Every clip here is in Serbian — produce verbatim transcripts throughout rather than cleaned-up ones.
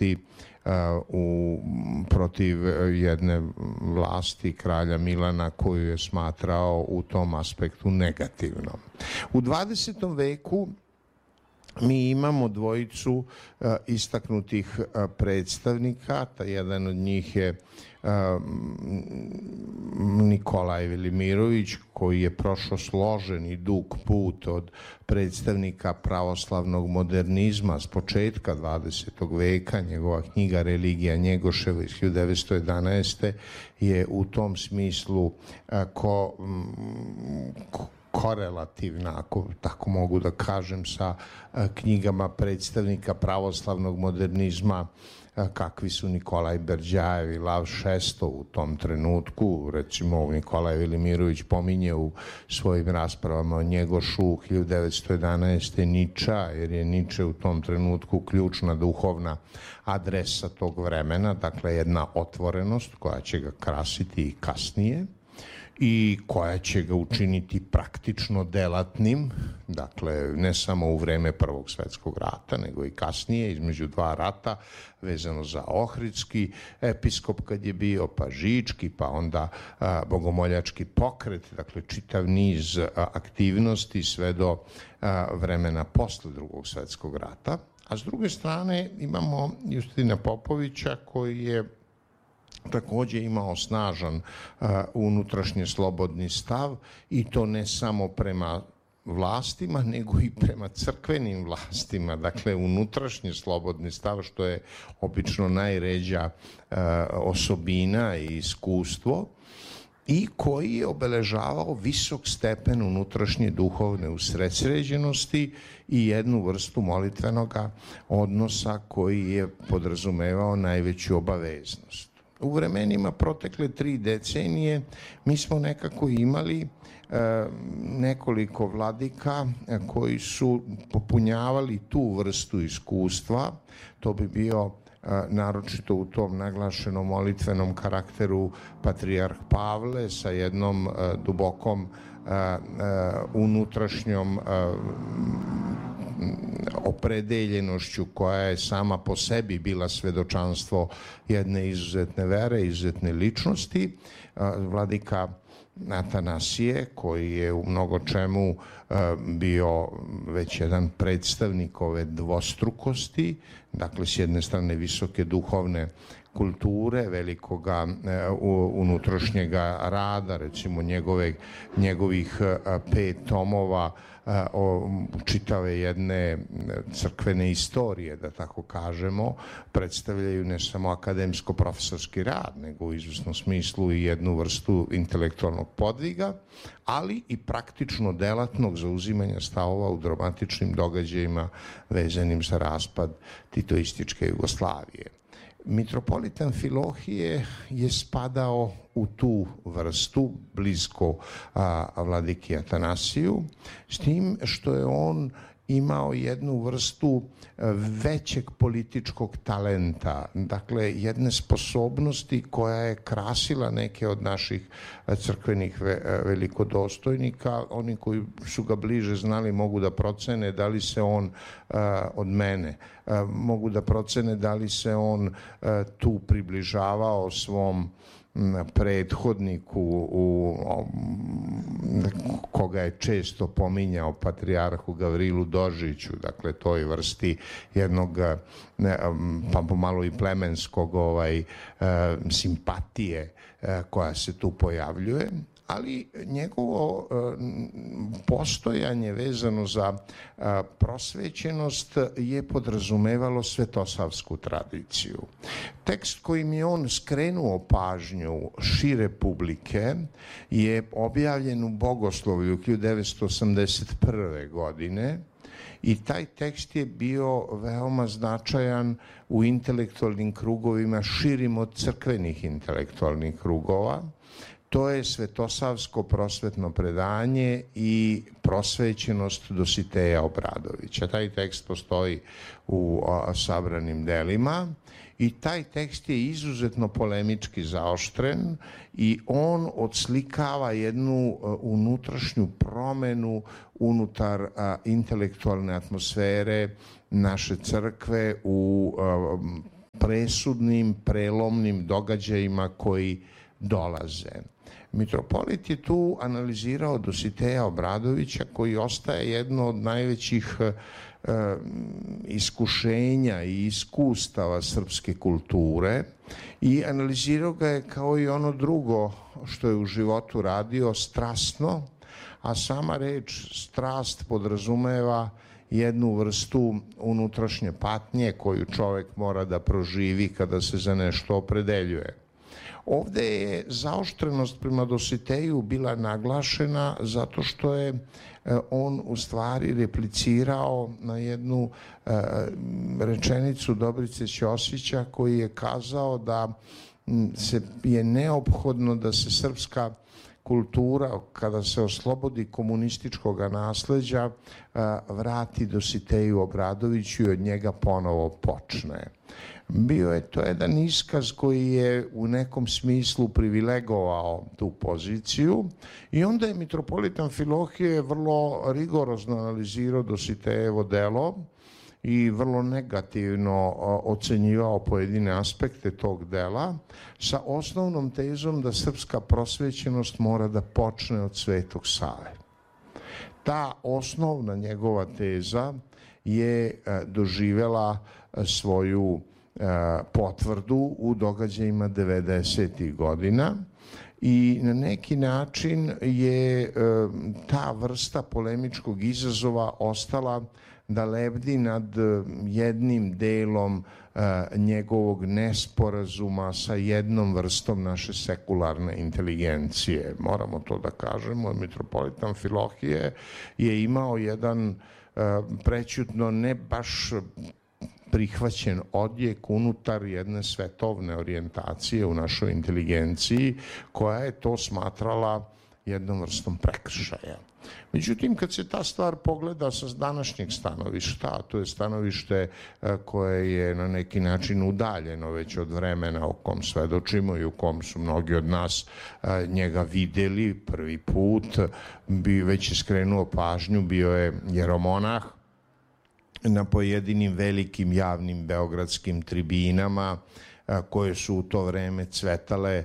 aktivnosti u, protiv jedne vlasti kralja Milana koju je smatrao u tom aspektu negativnom. U dvadesetom veku mi imamo dvojicu uh, istaknutih uh, predstavnika, ta jedan od njih je uh, Nikolaj Velimirović, koji je prošao složen i dug put od predstavnika pravoslavnog modernizma s početka dvadesetog veka. Njegova knjiga Religija Njegoševa iz hiljadu devetsto jedanaeste. je u tom smislu uh, ko, ko korelativna, ako tako mogu da kažem, sa knjigama predstavnika pravoslavnog modernizma kakvi su Nikolaj Berđajev i Lav Šestov u tom trenutku. Recimo, Nikolaj Velimirović pominje u svojim raspravama o Njegošu hiljadu devetsto jedanaeste. Niča, jer je Niče u tom trenutku ključna duhovna adresa tog vremena, dakle jedna otvorenost koja će ga krasiti i kasnije i koja će ga učiniti praktično delatnim, dakle ne samo u vreme Prvog svetskog rata, nego i kasnije, između dva rata, vezano za Ohridski episkop kad je bio, pa Žički, pa onda a, bogomoljački pokret, dakle čitav niz a, aktivnosti sve do a, vremena posle Drugog svetskog rata. A s druge strane imamo Justina Popovića koji je takođe imao snažan uh, unutrašnje slobodni stav i to ne samo prema vlastima, nego i prema crkvenim vlastima, dakle unutrašnje slobodni stav, što je obično najređa uh, osobina i iskustvo, i koji je obeležavao visok stepen unutrašnje duhovne usredsređenosti i jednu vrstu molitvenog odnosa koji je podrazumevao najveću obaveznost. U vremenima protekle tri decenije mi smo nekako imali e, nekoliko vladika koji su popunjavali tu vrstu iskustva. To bi bio e, naročito u tom naglašenom molitvenom karakteru patrijarh Pavle sa jednom e, dubokom e, e, unutrašnjom e, opredeljenošću koja je sama po sebi bila svedočanstvo jedne izuzetne vere, izuzetne ličnosti. Vladika Atanasije, koji je u mnogo čemu bio već jedan predstavnik ove dvostrukosti, dakle s jedne strane visoke duhovne kulture, velikoga unutrašnjega rada, recimo njegove, njegovih pet tomova o čitave jedne crkvene istorije, da tako kažemo, predstavljaju ne samo akademsko-profesorski rad, nego u izvesnom smislu i jednu vrstu intelektualnog podviga, ali i praktično delatnog zauzimanja stavova u dramatičnim događajima vezanim za raspad titoističke Jugoslavije. Mitropolita Amfilohije je spadao u tu vrstu, blisko a, vladiki Atanasiju, s tim što je on imao jednu vrstu većeg političkog talenta, dakle jedne sposobnosti koja je krasila neke od naših crkvenih velikodostojnika. Oni koji su ga bliže znali mogu da procene da li se on od mene, mogu da procene da li se on tu približavao svom prethodniku u, koga je često pominjao patrijarhu Gavrilu Dožiću, dakle toj vrsti jednog pa pomalo i plemenskog ovaj, simpatije koja se tu pojavljuje, ali njegovo postojanje vezano za prosvećenost je podrazumevalo svetosavsku tradiciju. Tekst kojim je on skrenuo pažnju šire publike je objavljen u Bogoslovlju hiljadu devetsto osamdeset prve. godine i taj tekst je bio veoma značajan u intelektualnim krugovima širim od crkvenih intelektualnih krugova. To je svetosavsko prosvetno predanje i prosvećenost Dositeja Obradovića. Taj tekst postoji u a, sabranim delima i taj tekst je izuzetno polemički zaoštren i on odslikava jednu a, unutrašnju promenu unutar a, intelektualne atmosfere naše crkve u a, presudnim, prelomnim događajima koji dolaze. Mitropolit je tu analizirao Dositeja Obradovića, koji ostaje jedno od najvećih e, iskušenja i iskustava srpske kulture i analizirao ga je kao i ono drugo što je u životu radio, strasno, a sama reč strast podrazumeva jednu vrstu unutrašnje patnje koju čovek mora da proživi kada se za nešto opredeljuje. Ovde je zaoštrenost prema Dositeju bila naglašena zato što je on u stvari replicirao na jednu rečenicu Dobrice Ćosića koji je kazao da se je neophodno da se srpska kultura, kada se oslobodi komunističkog nasleđa, vrati Dositeju Obradoviću i od njega ponovo počne. Bio je to jedan iskaz koji je u nekom smislu privilegovao tu poziciju i onda je mitropolit Amfilohije vrlo rigorozno analizirao Dositejevo delo i vrlo negativno ocenjivao pojedine aspekte tog dela sa osnovnom tezom da srpska prosvećenost mora da počne od Svetog Save. Ta osnovna njegova teza je doživela svoju potvrdu u događajima devedesetih godina i na neki način je ta vrsta polemičkog izazova ostala da lebdi nad jednim delom njegovog nesporazuma sa jednom vrstom naše sekularne inteligencije. Moramo to da kažemo, mitropolit Amfilohije je imao jedan prećutno ne baš prihvaćen odjek unutar jedne svetovne orijentacije u našoj inteligenciji koja je to smatrala jednom vrstom prekršaja. Međutim, kad se ta stvar pogleda sa današnjeg stanovišta, a to je stanovište koje je na neki način udaljeno već od vremena o kom svedočimo i u kom su mnogi od nas njega videli prvi put, bi već skrenuo pažnju, bio je jeromonah na pojedinim velikim javnim beogradskim tribinama koje su u to vreme cvetale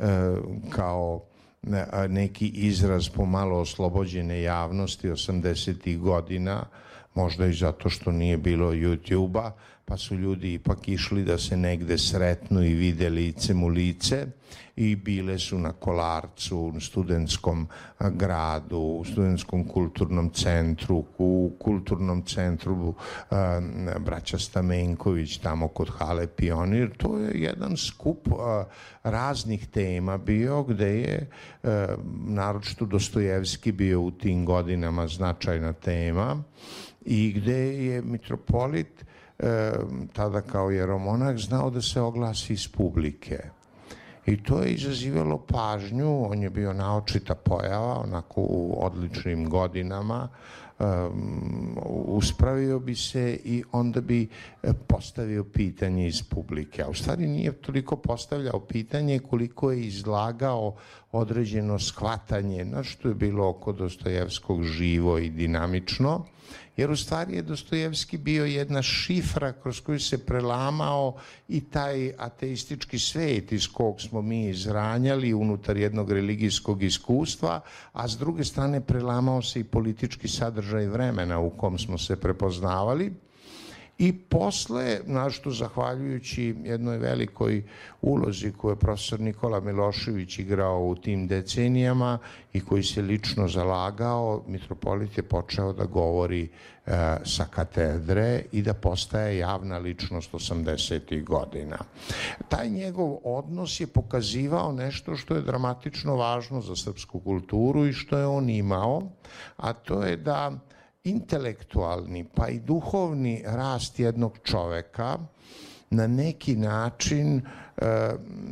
kao neki izraz pomalo oslobođene javnosti osamdesetih godina, možda i zato što nije bilo YouTube-a, pa su ljudi ipak išli da se negde sretnu i vide licem u lice i bile su na Kolarcu, u studentskom gradu, u studentskom kulturnom centru, u kulturnom centru braća Stamenković, tamo kod hale Pionir. To je jedan skup raznih tema bio gde je naročito Dostojevski bio u tim godinama značajna tema i gde je mitropolit tada kao jeromonah znao da se oglasi iz publike. I to je izazivalo pažnju, on je bio naočita pojava, onako u odličnim godinama, um, uspravio bi se i onda bi postavio pitanje iz publike. A u stvari nije toliko postavljao pitanje koliko je izlagao određeno shvatanje, na što je bilo oko Dostojevskog živo i dinamično, jer u stvari je Dostojevski bio jedna šifra kroz koju se prelamao i taj ateistički svet iz kog smo mi izranjali unutar jednog religijskog iskustva, a s druge strane prelamao se i politički sadržaj vremena u kom smo se prepoznavali. I posle, našto zahvaljujući jednoj velikoj ulozi koju je profesor Nikola Milošević igrao u tim decenijama i koji se lično zalagao, mitropolit je počeo da govori e, sa katedre i da postaje javna ličnost osamdesetih godina. Taj njegov odnos je pokazivao nešto što je dramatično važno za srpsku kulturu i što je on imao, a to je da intelektualni pa i duhovni rast jednog čoveka na neki način e,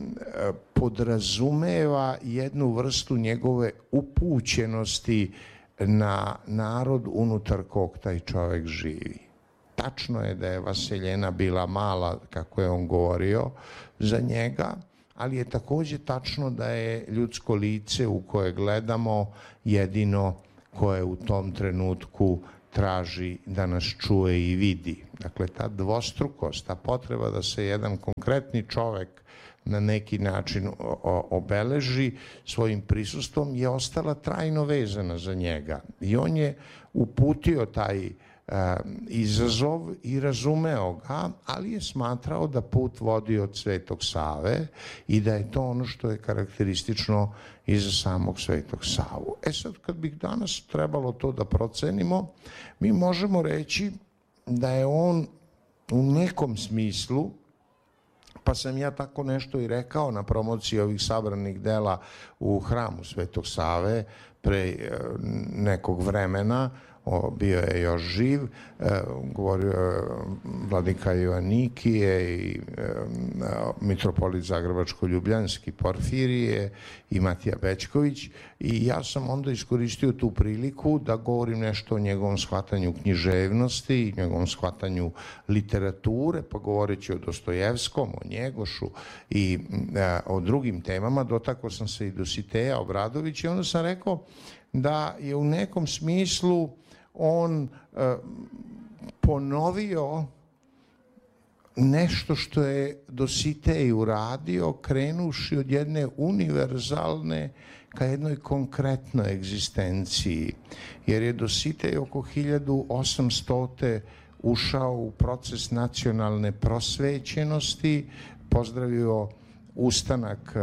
podrazumeva jednu vrstu njegove upućenosti na narod unutar kog taj čovek živi. Tačno je da je Vaseljena bila mala, kako je on govorio, za njega, ali je takođe tačno da je ljudsko lice u koje gledamo jedino koje u tom trenutku traži da nas čuje i vidi. Dakle, ta dvostrukost, ta potreba da se jedan konkretni čovek na neki način obeleži svojim prisustvom je ostala trajno vezana za njega. I on je uputio taj izazov i razumeo ga, ali je smatrao da put vodi od Svetog Save i da je to ono što je karakteristično i za samog Svetog Savu. E sad, kad bih danas trebalo to da procenimo, mi možemo reći da je on u nekom smislu, pa sam ja tako nešto i rekao na promociji ovih sabranih dela u hramu Svetog Save pre nekog vremena, bio je još živ, govorio je vladika Joanikije i mitropolit Zagrebačko-Ljubljanski Porfirije i Matija Bećković, i ja sam onda iskoristio tu priliku da govorim nešto o njegovom shvatanju književnosti, njegovom shvatanju literature, pa govoreći o Dostojevskom, o Njegošu i o drugim temama. Dotakao sam se i Dositeja Obradovića i onda sam rekao da je u nekom smislu on e, ponovio nešto što je Dositej uradio, krenuši od jedne univerzalne ka jednoj konkretnoj egzistenciji. Jer je Dositej oko hiljadu osamsto. ušao u proces nacionalne prosvećenosti, pozdravio ustanak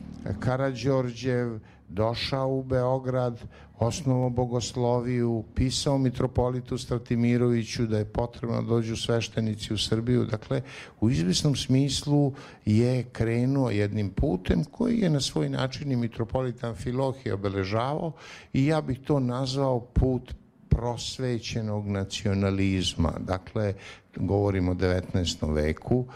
Karađorđev, došao u Beograd, osnovao bogosloviju, pisao mitropolitu Stratimiroviću da je potrebno da dođu sveštenici u Srbiju. Dakle, u izvesnom smislu je krenuo jednim putem koji je na svoj način i mitropolit Amfilohije obeležavao, i ja bih to nazvao put prosvećenog nacionalizma. Dakle, govorimo o devetnaestom veku,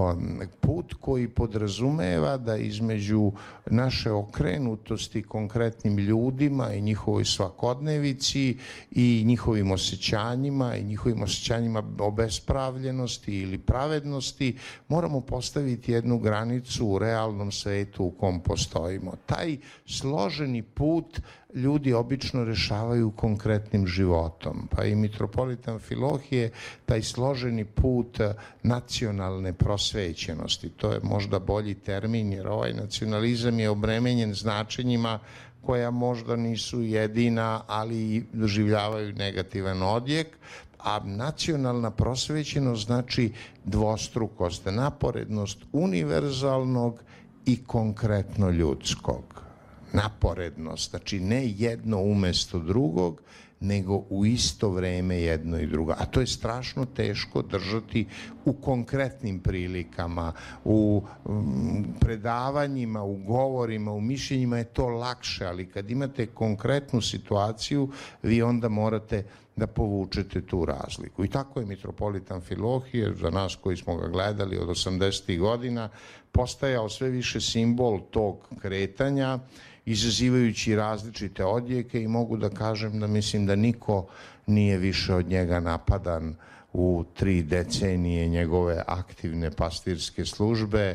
put koji podrazumeva da između naše okrenutosti konkretnim ljudima i njihovoj svakodnevici i njihovim osjećanjima i njihovim osjećanjima obespravljenosti ili pravednosti moramo postaviti jednu granicu u realnom svetu u kom postojimo. Taj složeni put ljudi obično rešavaju konkretnim životom. Pa i mitropolit Amfilohije taj složeni put nacionalne prosvećenosti, to je možda bolji termin, jer ovaj nacionalizam je obremenjen značenjima koja možda nisu jedina, ali doživljavaju negativan odjek, a nacionalna prosvećenost znači dvostrukost, naporednost univerzalnog i konkretno ljudskog. Naporednost, znači ne jedno umesto drugog, nego u isto vreme jedno i drugo. A to je strašno teško držati u konkretnim prilikama, u predavanjima, u govorima, u mišljenjima je to lakše, ali kad imate konkretnu situaciju, vi onda morate da povučete tu razliku. I tako je mitropolit Amfilohije, za nas koji smo ga gledali od osamdesetih godina, postajao sve više simbol tog kretanja, izazivajući različite odjeke, i mogu da kažem da mislim da niko nije više od njega napadan u tri decenije njegove aktivne pastirske službe,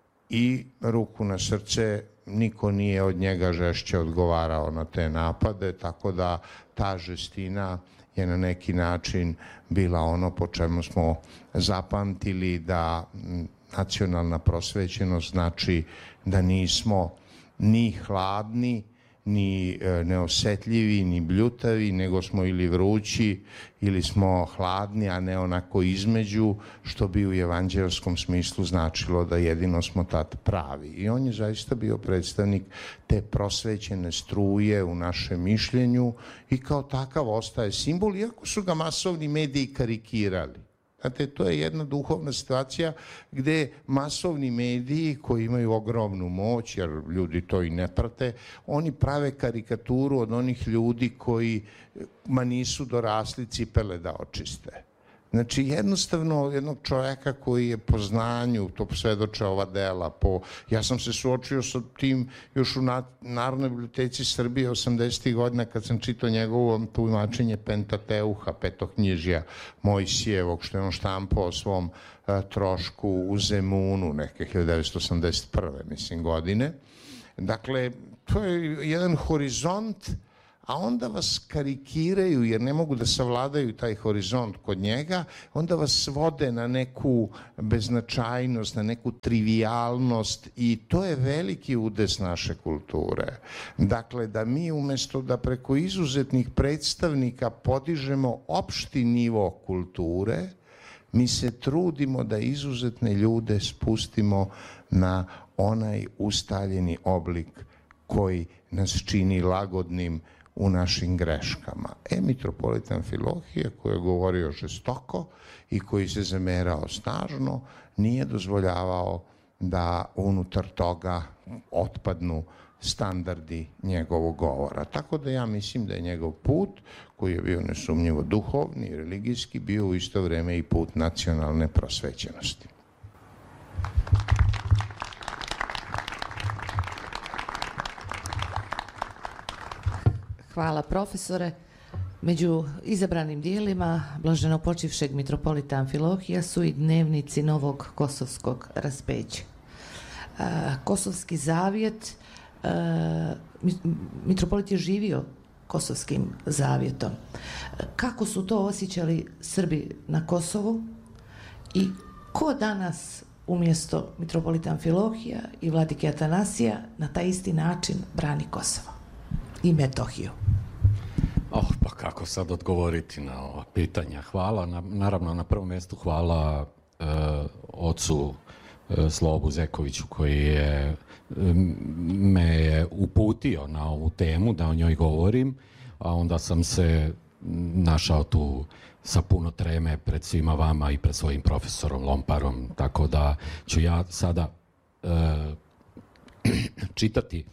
i ruku na srce, niko nije od njega žešće odgovarao na te napade, tako da ta žestina je na neki način bila ono po čemu smo zapamtili da nacionalna prosvećenost znači da nismo ni hladni, ni neosetljivi, ni bljutavi, nego smo ili vrući ili smo hladni, a ne onako između, što bi u evanđelskom smislu značilo da jedino smo tad pravi. I on je zaista bio predstavnik te prosvećene struje u našem mišljenju i kao takav ostaje simbol, iako su ga masovni mediji karikirali. Znate, to je jedna duhovna situacija gde masovni mediji koji imaju ogromnu moć, jer ljudi to i ne prate, oni prave karikaturu od onih ljudi koji ma nisu dorasli cipele da očiste. Znači, jednostavno, jednog čoveka koji je po znanju, to svedoče ova dela, po, ja sam se suočio sa tim još u Narodnoj biblioteci Srbije osamdesetih godina kad sam čitao njegovo tumačenje Pentateuha, petoknjižja Mojsijevog, što je on štampao o svom a, trošku u Zemunu, neke hiljadu devetsto osamdeset prve mislim, godine. Dakle, to je jedan horizont, a onda vas karikiraju jer ne mogu da savladaju taj horizont kod njega, onda vas vode na neku beznačajnost, na neku trivijalnost i to je veliki udes naše kulture. Dakle, da mi umesto da preko izuzetnih predstavnika podižemo opšti nivo kulture, mi se trudimo da izuzetne ljude spustimo na onaj ustaljeni oblik koji nas čini lagodnim u našim greškama. E, mitropolita Amfilohije, koji je govorio žestoko i koji se zamerao snažno, nije dozvoljavao da unutar toga otpadnu standardi njegovog govora. Tako da ja mislim da je njegov put, koji je bio nesumnjivo duhovni i religijski, bio u isto vreme i put nacionalne prosvećenosti. Hvala, profesore. Među izabranim dijelima blaženopočivšeg mitropolita Amfilohija su i dnevnici novog kosovskog raspeća. Kosovski zavjet, mitropolit je živio kosovskim zavjetom. Kako su to osjećali Srbi na Kosovu i ko danas umjesto mitropolita Amfilohija i vladike Atanasija na taj isti način brani Kosovo i Metohiju? Oh, pa kako sad odgovoriti na ova pitanja? Hvala, na, naravno na prvom mjestu hvala e, ocu e, Slobu Zekoviću koji je me je uputio na ovu temu da o njoj govorim, a onda sam se našao tu sa puno treme pred svima vama i pred svojim profesorom Lomparom, tako da ću ja sada e, čitati,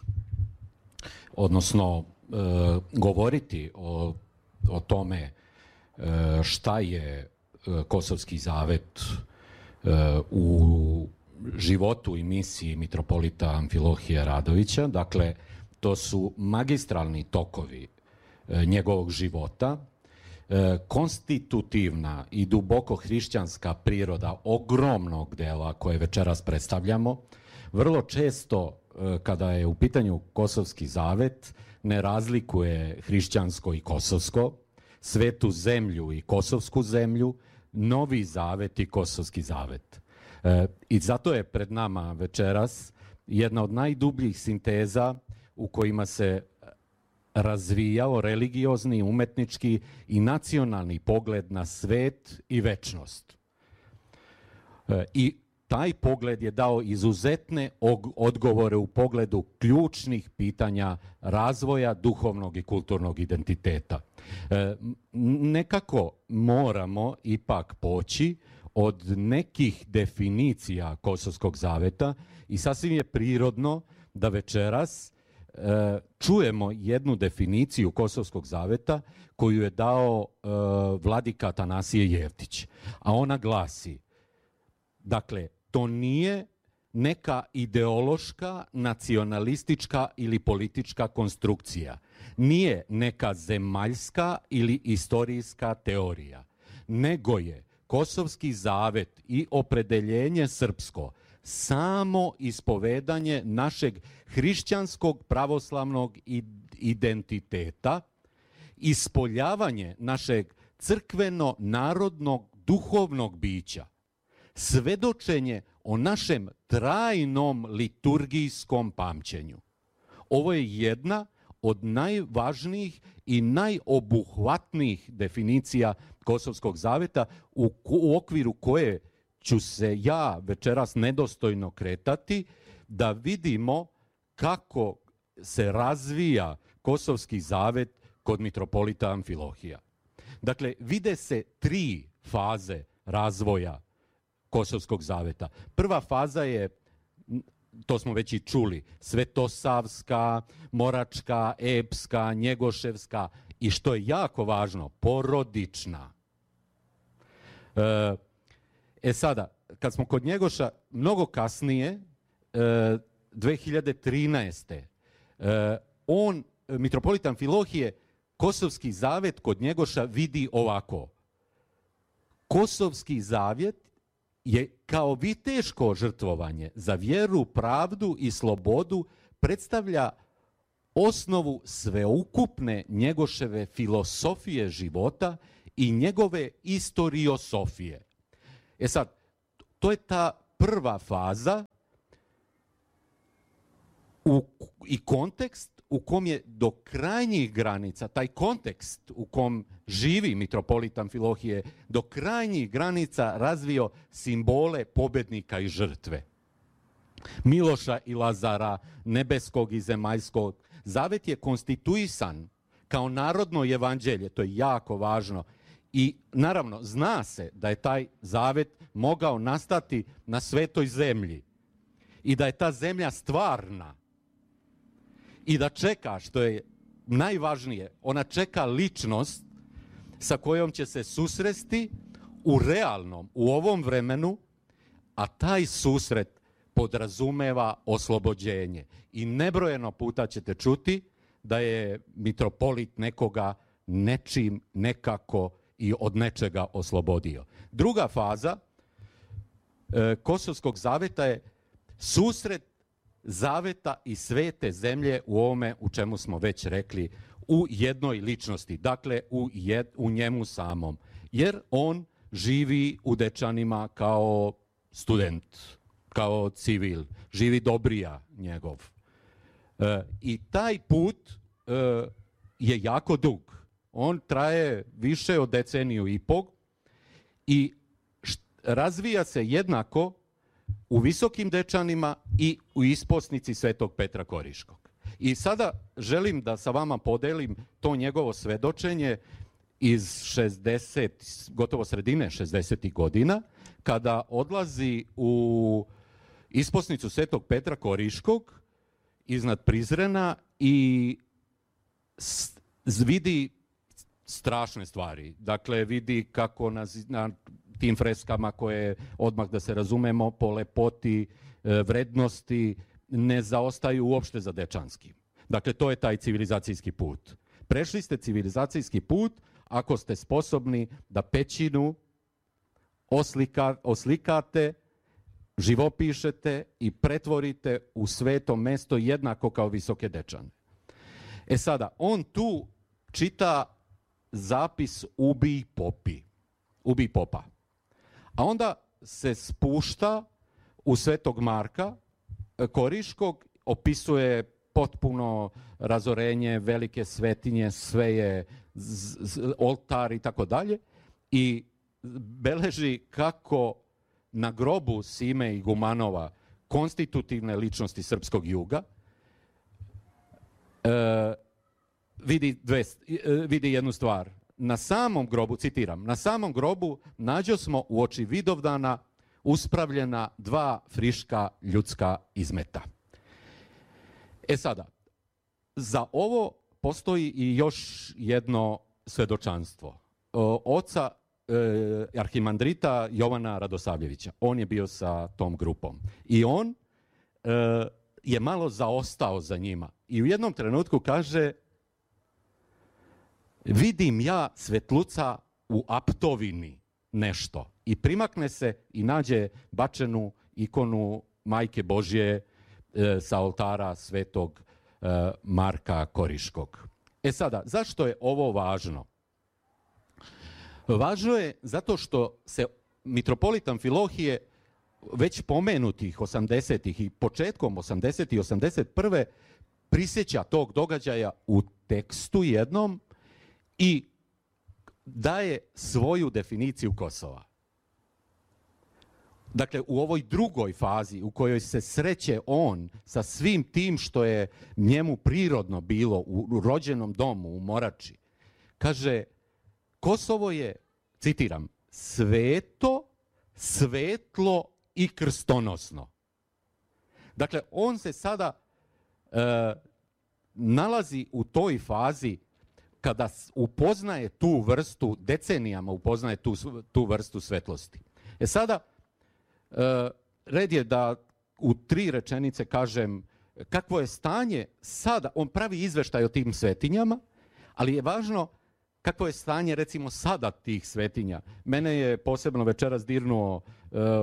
odnosno e, govoriti o, o tome e, šta je e, Kosovski zavet e, u životu i misiji mitropolita Amfilohija Radovića. Dakle, to su magistralni tokovi e, njegovog života, e, konstitutivna i duboko hrišćanska priroda ogromnog dela koje večeras predstavljamo. Vrlo često e, kada je u pitanju Kosovski zavet ne razlikuje hrišćansko i kosovsko, svetu zemlju i kosovsku zemlju, Novi zavet i Kosovski zavet. E, I zato je pred nama večeras jedna od najdubljih sinteza u kojima se razvijao religiozni, umetnički i nacionalni pogled na svet i večnost. E, I taj pogled je dao izuzetne odgovore u pogledu ključnih pitanja razvoja duhovnog i kulturnog identiteta. E, nekako moramo ipak poći od nekih definicija Kosovskog zaveta i sasvim je prirodno da večeras e, čujemo jednu definiciju Kosovskog zaveta koju je dao e, vladika Atanasije Jevtić. A ona glasi, dakle, to nije neka ideološka, nacionalistička ili politička konstrukcija. Nije neka zemaljska ili istorijska teorija, nego je Kosovski zavet i opredeljenje srpsko samo ispovedanje našeg hrišćanskog pravoslavnog identiteta, ispoljavanje našeg crkveno-narodnog duhovnog bića, svedočenje o našem trajnom liturgijskom pamćenju. Ovo je jedna od najvažnijih i najobuhvatnijih definicija Kosovskog zaveta u, u okviru koje ću se ja večeras nedostojno kretati da vidimo kako se razvija Kosovski zavet kod mitropolita Amfilohija. Dakle, vide se tri faze razvoja Kosovskog zaveta. Prva faza je, to smo već i čuli, svetosavska, moračka, epska, njegoševska i što je jako važno, porodična. E sada, kad smo kod Njegoša, mnogo kasnije, dve hiljade trinaeste. on, mitropolit Amfilohije, Kosovski zavet kod Njegoša vidi ovako. Kosovski zavjet je kao viteško žrtvovanje za vjeru, pravdu i slobodu predstavlja osnovu sveukupne Njegoševe filosofije života i njegove istoriosofije. E sad, to je ta prva faza u, i kontekst u kom je do krajnjih granica, taj kontekst u kom živi mitropolit Amfilohije, do krajnjih granica razvio simbole pobjednika i žrtve. Miloša i Lazara, nebeskog i zemaljskog. Zavet je konstituisan kao narodno evanđelje, to je jako važno. I naravno, zna se da je taj zavet mogao nastati na svetoj zemlji i da je ta zemlja stvarna i da čeka, što je najvažnije, ona čeka ličnost sa kojom će se susresti u realnom, u ovom vremenu, a taj susret podrazumeva oslobođenje. I nebrojeno puta ćete čuti da je mitropolit nekoga nečim, nekako i od nečega oslobodio. Druga faza e, Kosovskog zaveta je susret zaveta i svete zemlje u ovome u čemu smo već rekli, u jednoj ličnosti, dakle u, jed, u njemu samom. Jer on živi u Dečanima kao student, kao civil, živi Dobrija njegov. E, I taj put e, je jako dug. On traje više od deceniju i pol i št, razvija se jednako u Visokim Dečanima i u isposnici Svetog Petra Koriškog. I sada želim da sa vama podelim to njegovo svedočenje iz šezdeset, gotovo sredine šezdesetih godina, kada odlazi u isposnicu Svetog Petra Koriškog iznad Prizrena i s, vidi strašne stvari. Dakle, vidi kako na, na tim freskama koje, odmah da se razumemo, po lepoti, e, vrednosti, ne zaostaju uopšte za Dečanskim. Dakle, to je taj civilizacijski put. Prešli ste civilizacijski put ako ste sposobni da pećinu oslika, oslikate, živopišete i pretvorite u sveto mesto jednako kao Visoke Dečane. E sada, on tu čita zapis Ubij popi, Ubij popa. A onda se spušta u Svetog Marka Koriškog, opisuje potpuno razorenje, velike svetinje, sve je z, z, oltar i tako dalje, i beleži kako na grobu Sime i Gumanova, konstitutivne ličnosti srpskog juga, e, vidi, dve, vidi jednu stvar. Na samom grobu, citiram, na samom grobu nađo smo u oči Vidovdana uspravljena dva friška ljudska izmeta. E sada, za ovo postoji i još jedno svedočanstvo. O, oca e, arhimandrita Jovana Radosavljevića. On je bio sa tom grupom. I on e, je malo zaostao za njima. I u jednom trenutku kaže: vidim ja svetluca u aptovini nešto. I primakne se i nađe bačenu ikonu Majke Božje e, sa oltara Svetog e, Marka Koriškog. E sada, zašto je ovo važno? Važno je zato što se mitropolit Amfilohije već pomenutih osamdesetih i početkom osamdesetih i osamdeset prve prisjeća tog događaja u tekstu jednom i daje svoju definiciju Kosova. Dakle, u ovoj drugoj fazi u kojoj se sreće on sa svim tim što je njemu prirodno bilo u rođenom domu u Morači, kaže: Kosovo je, citiram, sveto, svetlo i krstonosno. Dakle, on se sada e, nalazi u toj fazi kada upoznaje tu vrstu, decenijama upoznaje tu, tu vrstu svetlosti. E sada, e, red je da u tri rečenice kažem kakvo je stanje sada. On pravi izveštaj o tim svetinjama, ali je važno kakvo je stanje recimo sada tih svetinja. Mene je posebno večeras dirnuo e,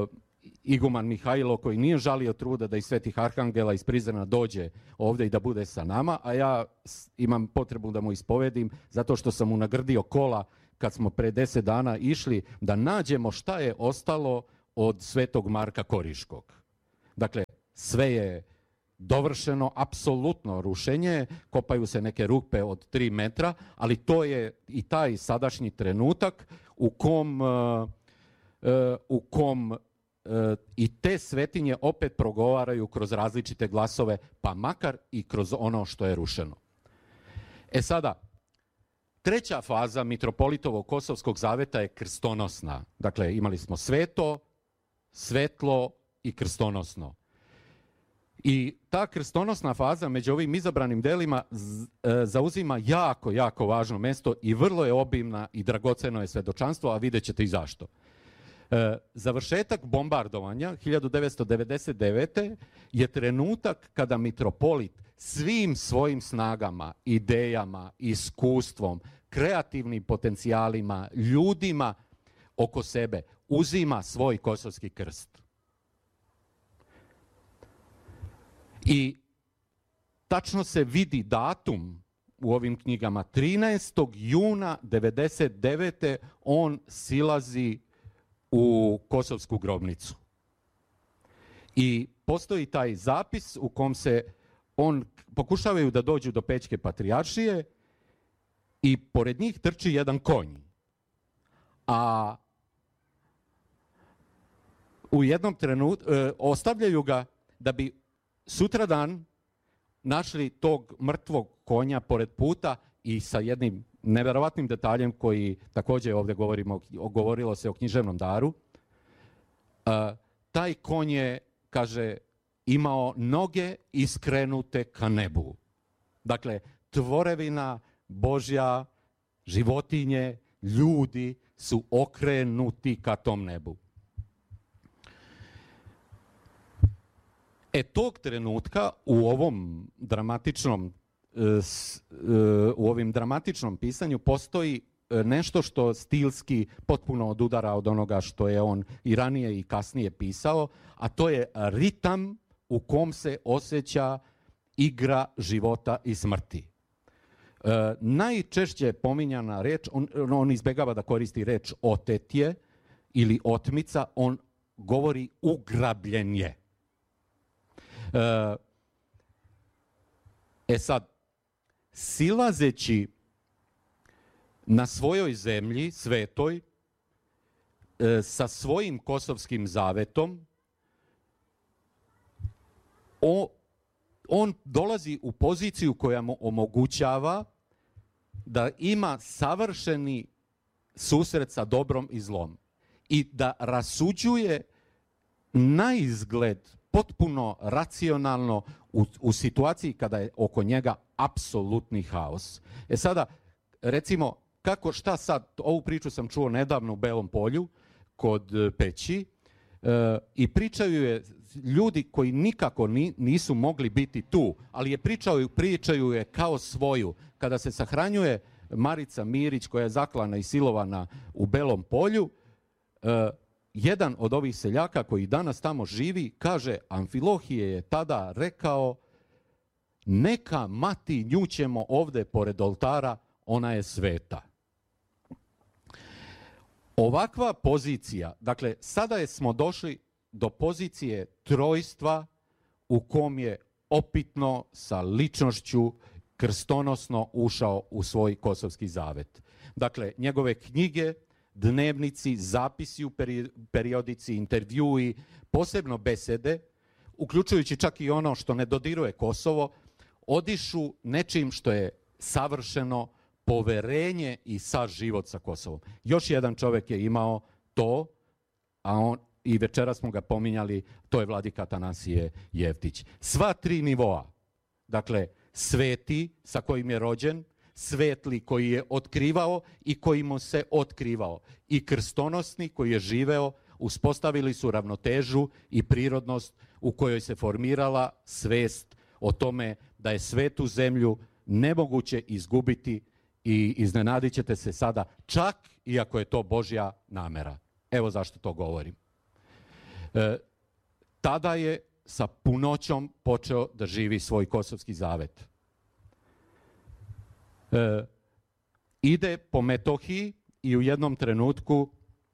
iguman Mihajlo koji nije žalio truda da iz Svetih Arhangela iz Prizrena dođe ovdje i da bude sa nama, a ja imam potrebu da mu ispovedim zato što sam mu nagrdio kola kad smo pre deset dana išli da nađemo šta je ostalo od Svetog Marka Koriškog. Dakle, sve je dovršeno, apsolutno rušenje, kopaju se neke rupe od tri metra, ali to je i taj sadašnji trenutak u kom, uh, uh, u kom uh, i te svetinje opet progovaraju kroz različite glasove, pa makar i kroz ono što je rušeno. E sada, treća faza mitropolitovog Kosovskog zaveta je krstonosna. Dakle, imali smo sveto, svetlo i krstonosno. I ta krstonosna faza među ovim izabranim delima zauzima jako, jako važno mjesto i vrlo je obimna i dragoceno je svedočanstvo, a vidjet ćete i zašto. E, završetak bombardovanja hiljadu devetsto devedeset devete. je trenutak kada mitropolit svim svojim snagama, idejama, iskustvom, kreativnim potencijalima, ljudima oko sebe uzima svoj kosovski krst. I tačno se vidi datum u ovim knjigama. trinaestog juna devedeset devete. on silazi u Kosovsku grobnicu. I postoji taj zapis u kom se on pokušavaju da dođu do Pećke patrijaršije i pored njih trči jedan konj. A u jednom trenutku e, ostavljaju ga da bi sutradan našli tog mrtvog konja pored puta i sa jednim neverovatnim detaljem koji također ovdje govorimo, govorilo se o književnom daru. Uh, taj konj je, kaže, imao noge iskrenute ka nebu. Dakle, tvorevina Božja, životinje, ljudi su okrenuti ka tom nebu. E tog trenutka u ovom dramatičnom u ovim dramatičnom pisanju postoji nešto što stilski potpuno odudara od onoga što je on i ranije i kasnije pisao, a to je ritam u kom se osjeća igra života i smrti. E, najčešće pominjana reč, on, on izbjegava da koristi reč otetje ili otmica, on govori ugrabljenje. E, e sad, silazeći na svojoj zemlji, svetoj, e, sa svojim kosovskim zavetom, o, on dolazi u poziciju koja mu omogućava da ima savršeni susret sa dobrom i zlom i da rasuđuje na izgled potpuno racionalno u, u situaciji kada je oko njega apsolutni haos. E sada, recimo, kako, šta sad, ovu priču sam čuo nedavno u Belom Polju, kod Peći, e, i pričaju je ljudi koji nikako ni, nisu mogli biti tu, ali je pričaju, pričaju je kao svoju. Kada se sahranjuje Marica Mirić, koja je zaklana i silovana u Belom Polju, e, jedan od ovih seljaka koji danas tamo živi kaže, Amfilohije je tada rekao, neka mati nju ćemo ovdje pored oltara, ona je sveta. Ovakva pozicija, dakle, sada je smo došli do pozicije trojstva u kom je opitno sa ličnošću krstonosno ušao u svoj kosovski zavet. Dakle, njegove knjige, dnevnici, zapisi u periodici, intervjui, posebno besede, uključujući čak i ono što ne dodiruje Kosovo, odišu nečim što je savršeno poverenje i saživot sa Kosovom. Još jedan čovjek je imao to, a on, i večera smo ga pominjali, to je vladika Atanasije Jevtić. Sva tri nivoa, dakle, sveti sa kojim je rođen, svetli koji je otkrivao i koji mu se otkrivao, i krstonosni koji je živeo, uspostavili su ravnotežu i prirodnost u kojoj se formirala svest o tome da je svetu zemlju nemoguće izgubiti i iznenadit ćete se sada, čak iako je to Božja namera. Evo zašto to govorim. E, tada je sa punoćom počeo da živi svoj kosovski zavet. E, ide po Metohiji i u jednom trenutku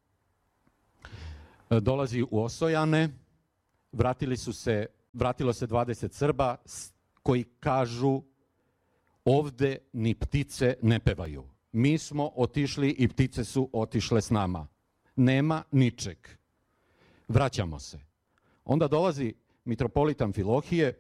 e, dolazi u Osojane, vratili su se, vratilo se dvadeset Srba koji kažu ovde ni ptice ne pevaju. Mi smo otišli i ptice su otišle s nama. Nema ničeg. Vraćamo se. Onda dolazi mitropolit Amfilohije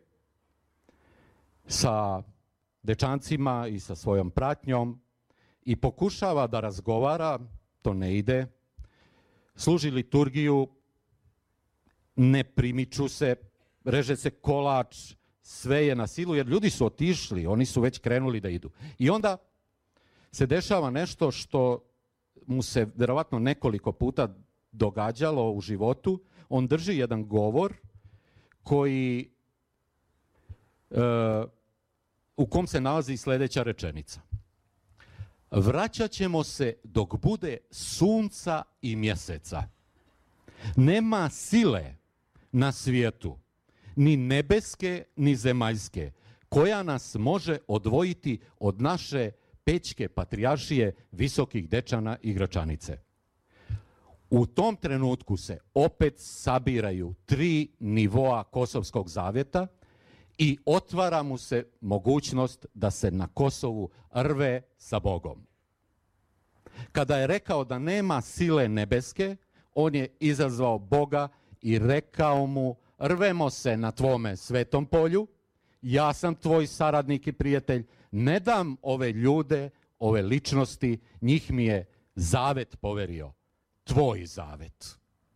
sa dečancima i sa svojom pratnjom i pokušava da razgovara, to ne ide, služi liturgiju, ne primiču se, reže se kolač, sve je na silu, jer ljudi su otišli, oni su već krenuli da idu. I onda se dešava nešto što mu se verovatno nekoliko puta događalo u životu. On drži jedan govor koji, e, u kom se nalazi sljedeća rečenica. Vraćat ćemo se dok bude sunca i mjeseca. Nema sile na svijetu, ni nebeske, ni zemaljske, koja nas može odvojiti od naše pećke patrijaršije Visokih Dečana i Gračanice. U tom trenutku se opet sabiraju tri nivoa Kosovskog zavjeta i otvara mu se mogućnost da se na Kosovu rve sa Bogom. Kada je rekao da nema sile nebeske, on je izazvao Boga i rekao mu: rvemo se na tvome svetom polju, ja sam tvoj saradnik i prijatelj, ne dam ove ljude, ove ličnosti, njih mi je zavet poverio, tvoj zavet.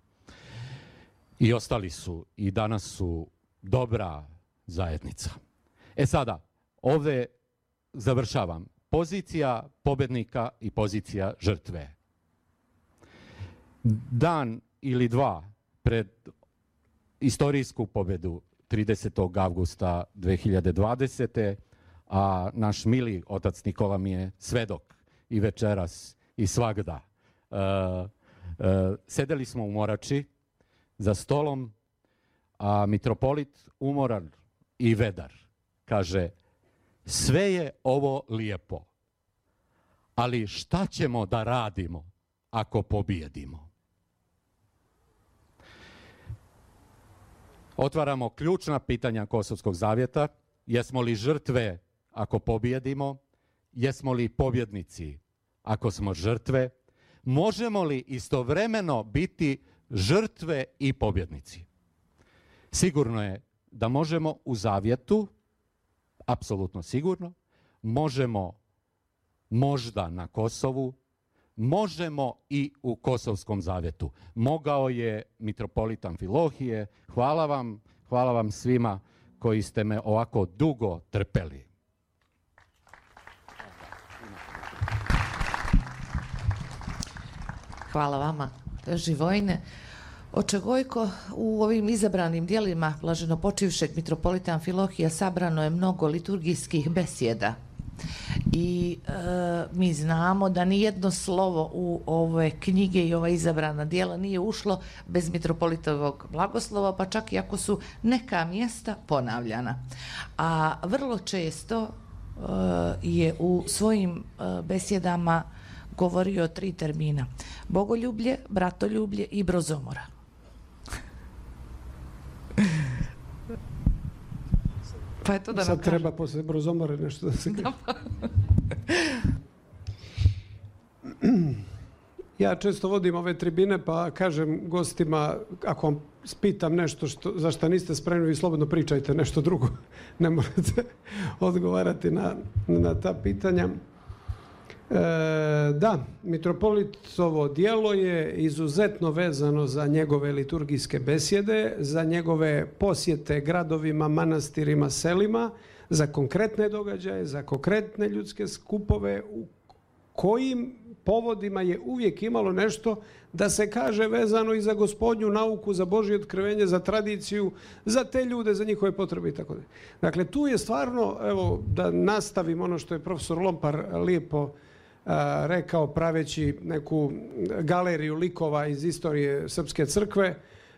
I ostali su i danas su dobra zajednica. E sada, ovdje završavam. Pozicija pobjednika i pozicija žrtve. Dan ili dva pred istorijsku pobjedu tridesetog avgusta dve hiljade dvadesete. a naš mili otac Nikola mi je svedok i večeras i svagda. Uh, uh, sedeli smo u Morači za stolom, a mitropolit umoran i vedar kaže: sve je ovo lijepo, ali šta ćemo da radimo ako pobijedimo? Otvaramo ključna pitanja Kosovskog zavjeta. Jesmo li žrtve ako pobijedimo? Jesmo li pobjednici ako smo žrtve? Možemo li istovremeno biti žrtve i pobjednici? Sigurno je da možemo u zavjetu, apsolutno sigurno, možemo možda na Kosovu, možemo i u Kosovskom zavjetu. Mogao je mitropolit Amfilohije. Hvala vam, hvala vam svima koji ste me ovako dugo trpeli. Hvala vama, Živojine. Očegojko, u ovim izabranim dijelima blaženopočivšeg mitropolita Amfilohija sabrano je mnogo liturgijskih besjeda. I e, mi znamo da ni jedno slovo u ove knjige i ova izabrana dijela nije ušlo bez mitropolitovog blagoslova, pa čak i ako su neka mjesta ponavljana. A vrlo često e, je u svojim e, besjedama govorio o tri termina: bogoljublje, bratoljublje i brozomora. Pa je to da sad treba posle brozomore nešto da se kaže. Ja često vodim ove tribine pa kažem gostima, ako vam pitam nešto što, za što niste spremni, vi slobodno pričajte nešto drugo. Ne morate odgovarati na, na ta pitanja. E, da, mitropolitovo djelo je izuzetno vezano za njegove liturgijske besjede, za njegove posjete gradovima, manastirima, selima, za konkretne događaje, za konkretne ljudske skupove u kojim povodima je uvijek imalo nešto da se kaže vezano i za gospodnju nauku, za Božje otkrivenje, za tradiciju, za te ljude, za njihove potrebe i tako dalje. Dakle, tu je stvarno, evo, da nastavim ono što je profesor Lompar lijepo a, rekao praveći neku galeriju likova iz istorije Srpske crkve.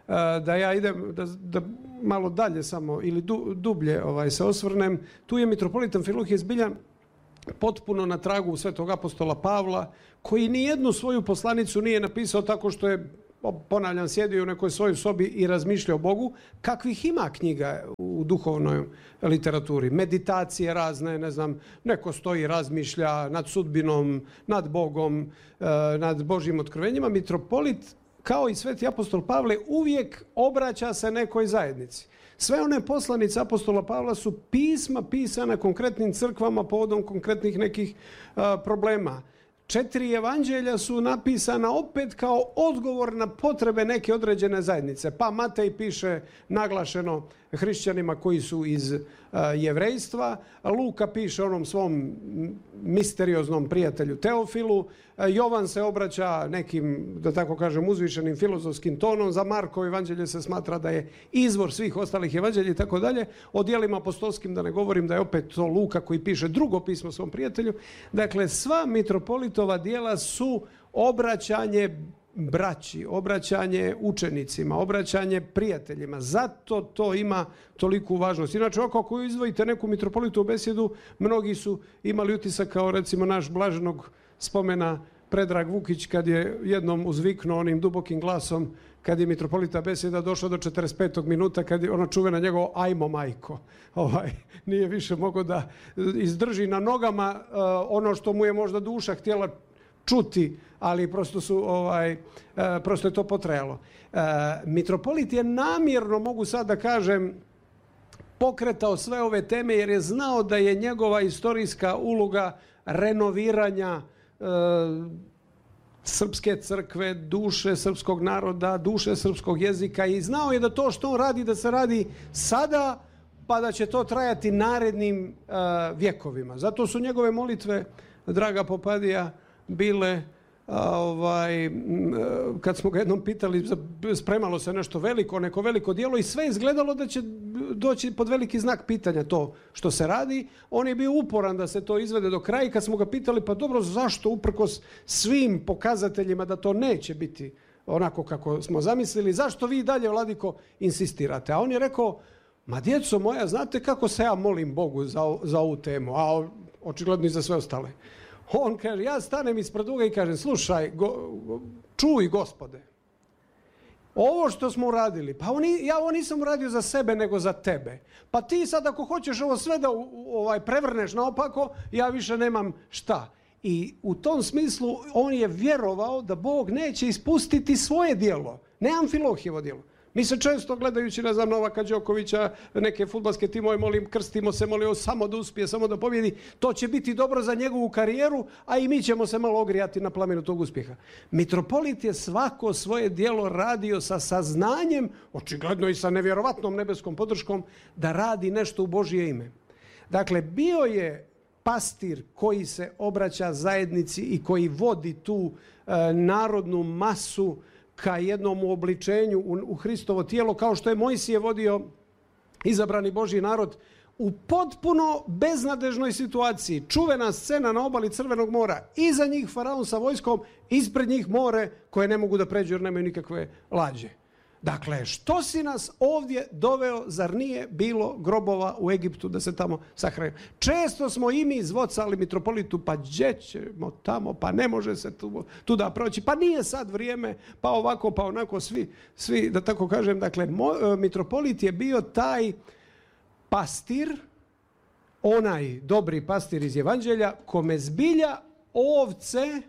da ja idem, da, da malo dalje samo ili du, dublje ovaj, se osvrnem. Tu je mitropolit Amfilohije zbilja potpuno na tragu svetog apostola Pavla, koji ni jednu svoju poslanicu nije napisao tako što je, ponavljam, sjedio u nekoj svojoj sobi i razmišljao o Bogu, kakvih ima knjiga u duhovnoj literaturi. Meditacije razne, ne znam, neko stoji, razmišlja nad sudbinom, nad Bogom, nad Božjim otkrivenjima. Mitropolit, kao i sveti apostol Pavle, uvijek obraća se nekoj zajednici. Sve one poslanice apostola Pavla su pisma pisana konkretnim crkvama povodom konkretnih nekih uh, problema. Četiri evanđelja su napisana opet kao odgovor na potrebe neke određene zajednice. Pa Matej piše naglašeno hrišćanima koji su iz uh, jevrejstva, Luka piše onom svom misterioznom prijatelju Teofilu, uh, Jovan se obraća nekim, da tako kažem, uzvišenim filozofskim tonom, za Markovo evanđelje se smatra da je izvor svih ostalih evanđelja i tako dalje. O djelima apostolskim da ne govorim, da je opet to Luka koji piše drugo pismo svom prijatelju. Dakle, sva mitropolitova djela su obraćanje braći, obraćanje učenicima, obraćanje prijateljima. Zato to ima toliku važnost. Inače, ako izdvojite neku mitropolitovu besjedu, mnogi su imali utisak kao recimo naš blaženog spomena Predrag Vukić kad je jednom uzviknuo onim dubokim glasom kad je mitropolita besjeda došla do četrdeset petog minuta, kad je ona čuvena njegovo ajmo majko. Ovaj, nije više mogao da izdrži na nogama uh, ono što mu je možda duša htjela čuti, ali prosto, su, ovaj, uh, prosto je to potrajalo. Uh, mitropolit je namjerno, mogu sad da kažem, pokretao sve ove teme jer je znao da je njegova istorijska uloga renoviranja e, srpske crkve, duše srpskog naroda, duše srpskog jezika i znao je da to što on radi, da se radi sada, pa da će to trajati narednim e, vjekovima. Zato su njegove molitve, draga Popadija, bile, a, ovaj, kad smo ga jednom pitali, spremalo se nešto veliko, neko veliko djelo i sve izgledalo da će doći pod veliki znak pitanja to što se radi. On je bio uporan da se to izvede do kraja i kad smo ga pitali, pa dobro, zašto uprkos svim pokazateljima da to neće biti onako kako smo zamislili, zašto vi dalje, vladiko, insistirate? A on je rekao, ma djeco moja, znate kako se ja molim Bogu za, za ovu temu, a očigledno i za sve ostale. On kaže, ja stanem ispred druga i kažem, slušaj, go, čuj gospode, ovo što smo uradili, pa oni, ja ovo nisam uradio za sebe, nego za tebe. Pa ti sad ako hoćeš ovo sve da ovaj, prevrneš naopako, ja više nemam šta. I u tom smislu on je vjerovao da Bog neće ispustiti svoje djelo, ne Amfilohijevo djelo. Mi se često gledajući, ne znam, Novaka Đokovića, neke fudbalske timove, molim, krstimo se, molimo samo da uspije, samo da pobjedi. To će biti dobro za njegovu karijeru, a i mi ćemo se malo ogrijati na plamenu tog uspjeha. Mitropolit je svako svoje djelo radio sa saznanjem, očigledno i sa nevjerovatnom nebeskom podrškom, da radi nešto u Božje ime. Dakle, bio je pastir koji se obraća zajednici i koji vodi tu e, narodnu masu ka jednom uobličenju u, u Hristovo tijelo, kao što je Mojsije vodio izabrani Božji narod u potpuno beznadežnoj situaciji. Čuvena scena na obali Crvenog mora. Iza njih faraon sa vojskom, ispred njih more koje ne mogu da pređu jer nemaju nikakve lađe. Dakle, što si nas ovdje doveo, zar nije bilo grobova u Egiptu da se tamo sahrane? Često smo i mi zvocali mitropolitu, pa gdje ćemo tamo, pa ne može se tu, tu da proći, pa nije sad vrijeme, pa ovako, pa onako, svi, svi da tako kažem. Dakle, mo, mitropolit je bio taj pastir, onaj dobri pastir iz Evanđelja, kome zbilja ovce,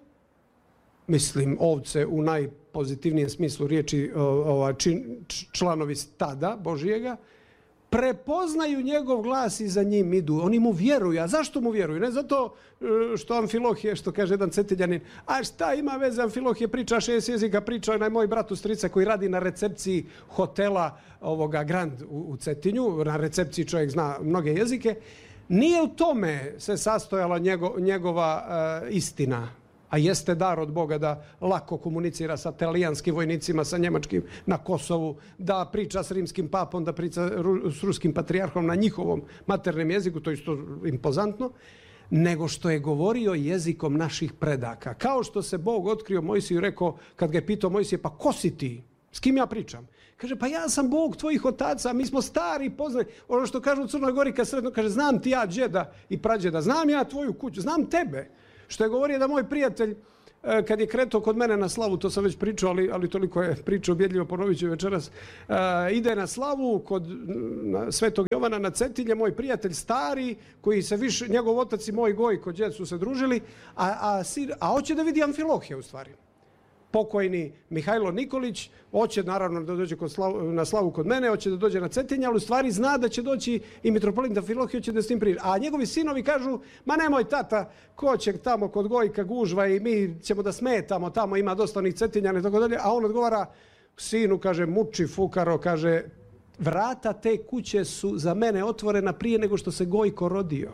mislim ovce u najpozitivnijem smislu riječi, ova, čin, članovi stada Božijega, prepoznaju njegov glas i za njim idu. Oni mu vjeruju. A zašto mu vjeruju? Ne zato što Amfilohije, što kaže jedan Cetiljanin, a šta ima veze, Amfilohije priča šest jezika, priča onaj moj brat u strica koji radi na recepciji hotela ovoga Grand u, u Cetinju. Na recepciji čovjek zna mnoge jezike. Nije u tome se sastojala njego, njegova uh, istina. A jeste dar od Boga da lako komunicira sa talijanskim vojnicima, sa njemačkim na Kosovu, da priča s rimskim papom, da priča s ruskim patrijarhom na njihovom maternem jeziku, to je isto impozantno, nego što je govorio jezikom naših predaka. Kao što se Bog otkrio Mojsiju i rekao, kad ga je pitao Mojsije, pa ko si ti? S kim ja pričam? Kaže, pa ja sam Bog tvojih otaca, mi smo stari, poznani. Ono što kažu u Crnoj Gori kad sretno, kaže, znam ti ja džeda i prađeda, znam ja tvoju kuću, znam tebe. Što je govorio da moj prijatelj, kad je kretao kod mene na slavu, to sam već pričao, ali, ali toliko je pričao, objedljivo ponovit ću večeras, uh, ide na slavu kod na Svetog Jovana na Cetinje, moj prijatelj stari, koji se više, njegov otac i moj Gojko, džed su se družili, a, a, sir, a hoće da vidi Amfilohije u stvari. Pokojni Mihajlo Nikolić, hoće naravno da dođe kod slavu, na slavu kod mene, hoće da dođe na Cetinje, ali u stvari zna da će doći i mitropolit Amfilohije, hoće da s tim priča. A njegovi sinovi kažu, ma nemoj tata, ko će tamo kod Gojka gužva i mi ćemo da smetamo, tamo ima dosta onih Cetinjana i tako dalje. A on odgovara sinu, kaže, muči fukaro, kaže, vrata te kuće su za mene otvorena prije nego što se Gojko rodio.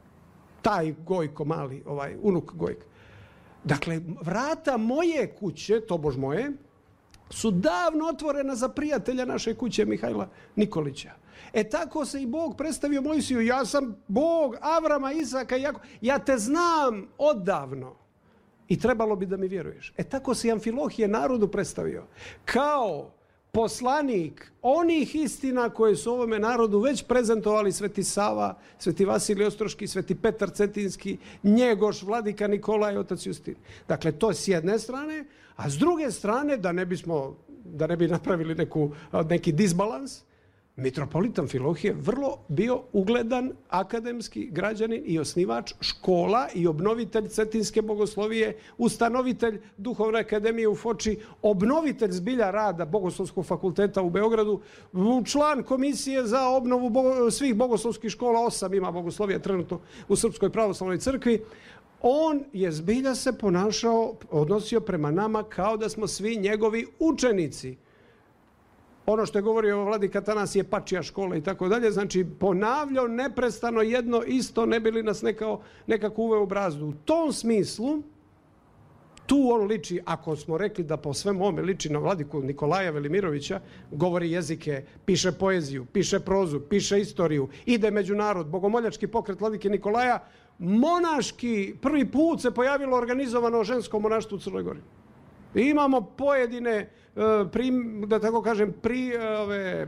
Taj Gojko mali, ovaj unuk Gojka. Dakle, vrata moje kuće, tobož moje, su davno otvorena za prijatelja naše kuće Mihajla Nikolića. E tako se i Bog predstavio Mojsiju. Ja sam Bog Avrama, Isaka i Jakova. Ja te znam odavno i trebalo bi da mi vjeruješ. E tako se i Amfilohije narodu predstavio. Kao poslanik onih istina koje su ovome narodu već prezentovali Sveti Sava, Sveti Vasilij Ostroški, Sveti Petar Cetinski, Njegoš, Vladika Nikolaj, otac Justin. Dakle, to s jedne strane, a s druge strane, da ne bismo, da ne bi napravili neku, neki disbalans, mitropolit Amfilohije vrlo bio ugledan akademski građanin i osnivač škola i obnovitelj Cetinske bogoslovije, ustanovitelj Duhovne akademije u Foči, obnovitelj zbilja rada Bogoslovskog fakulteta u Beogradu, član komisije za obnovu bogo, svih bogoslovskih škola, osam ima bogoslovija trenutno u Srpskoj pravoslavnoj crkvi. On je zbilja se ponašao, odnosio prema nama kao da smo svi njegovi učenici. Ono što je govorio vladika Atanasije, pačija škola i tako dalje, znači ponavljao neprestano jedno isto, ne bi li nas nekao, nekako uveo u brazdu. U tom smislu, tu on liči, ako smo rekli da po svem ovome liči na vladiku Nikolaja Velimirovića, govori jezike, piše poeziju, piše prozu, piše istoriju, ide među narod, bogomoljački pokret vladike Nikolaja, monaški, prvi put se pojavilo organizovano žensko monaštvo u Crnoj Gori. I imamo pojedine, da tako kažem, pri, ove,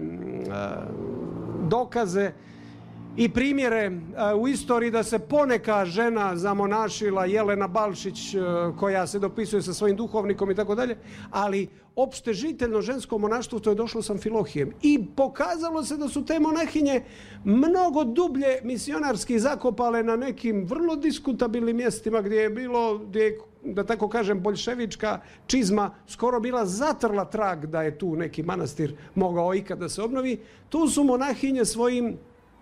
dokaze i primjere u istoriji da se poneka žena zamonašila, Jelena Balšić, koja se dopisuje sa svojim duhovnikom i tako dalje, ali opšte žiteljno žensko monaštvo to je došlo s Amfilohijem. I pokazalo se da su te monahinje mnogo dublje misionarski zakopale na nekim vrlo diskutabilnim mjestima gdje je bilo, gdje je, da tako kažem, boljševička čizma skoro bila zatrla trag da je tu neki manastir mogao ikad da se obnovi. Tu su monahinje svojim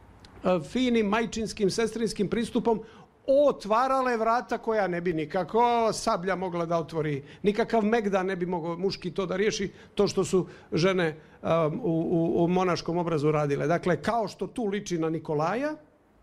finim majčinskim, sestrinskim pristupom otvarale vrata koja ne bi nikako sablja mogla da otvori, nikakav megdan ne bi mogao muški to da riješi, to što su žene um, u, u, u monaškom obrazu radile. Dakle, kao što tu liči na Nikolaja,